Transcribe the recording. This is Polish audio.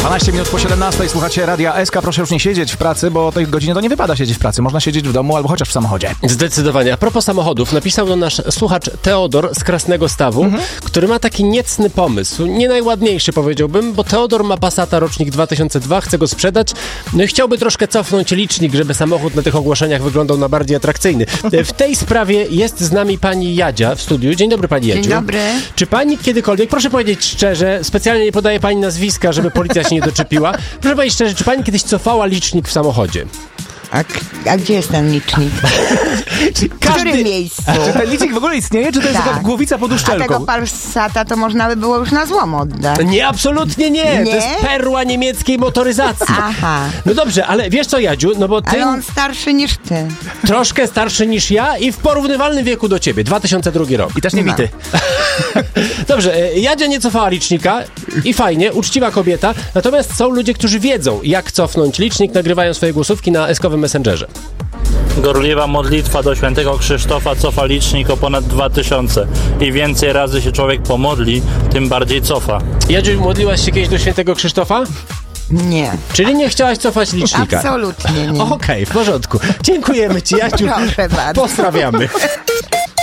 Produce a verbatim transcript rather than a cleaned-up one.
dwanaście minut po siedemnastej, słuchacie Radia S K. Proszę już nie siedzieć w pracy, bo o tej godzinie to nie wypada siedzieć w pracy. Można siedzieć w domu albo chociaż w samochodzie. Zdecydowanie. A propos samochodów, napisał do nasz słuchacz Teodor z Krasnego Stawu, mhm. który ma taki niecny pomysł. Nie najładniejszy, powiedziałbym, bo Teodor ma Passata rocznik dwa tysiące dwa, chce go sprzedać, no i chciałby troszkę cofnąć licznik, żeby samochód na tych ogłoszeniach wyglądał na bardziej atrakcyjny. W tej sprawie jest z nami pani Jadzia w studiu. Dzień dobry, pani Jadziu. Dzień dobry. Czy pani kiedykolwiek, proszę powiedzieć szczerze, specjalnie nie podaje pani nazwiska, żeby policja się nie doczepiła, proszę powiedzieć szczerze, czy pani kiedyś cofała licznik w samochodzie? A, a gdzie jest ten licznik? W którym miejscu? Czy ten licznik w ogóle istnieje, czy to jest Tak. taka głowica pod A uszczelką? tego Passata to można by było już na złom oddać. Nie, absolutnie nie. Nie? To jest perła niemieckiej motoryzacji. Aha. No dobrze, ale wiesz co, Jadziu, no bo ty Ale on starszy niż ty. troszkę starszy niż ja i w porównywalnym wieku do ciebie, dwa tysiące drugi rok. I też nie No. bity. Dobrze, e, Jadzia nie cofała licznika i fajnie, uczciwa kobieta, natomiast są ludzie, którzy wiedzą, jak cofnąć licznik, nagrywają swoje głosówki na eskowym Messengerze. Gorliwa modlitwa do świętego Krzysztofa cofa licznik o ponad dwa tysiące. I więcej razy się człowiek pomodli, tym bardziej cofa. Jadziu, modliłaś się kiedyś do świętego Krzysztofa? Nie. Czyli nie chciałaś cofać licznika? Absolutnie nie. Okej, okay, w porządku. Dziękujemy ci, Jadziu. Proszę bardzo. Pozdrawiamy.